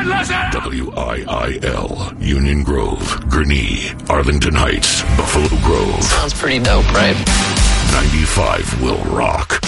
and listen! WIIL, Union Grove, Gurnee, Arlington Heights, Buffalo Grove. Sounds pretty dope, right? 95 will rock.